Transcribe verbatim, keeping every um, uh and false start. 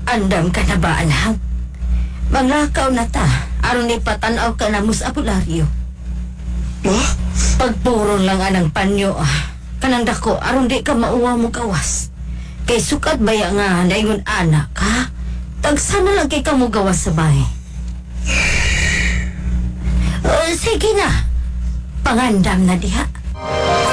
Andam ka na ba, alam? Manglakaw na ta, aron ipatanaw ka na mus apularyo. Ma? Pagpuron lang anang panyo, ah. Kanang dako, aron di ka mauwa mo gawas. Kay sukat baya nga, naingon anak, ha? Tagsana lang kay ka mo gawas sa bahay. Uh, sige na. Pangandam na diha.